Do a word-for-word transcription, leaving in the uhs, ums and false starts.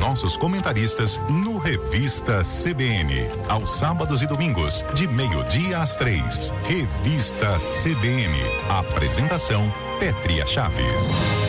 nossos comentaristas no Revista C B N. Aos sábados e domingos, de meio-dia às três. Revista C B N. Apresentação Pétria Chaves.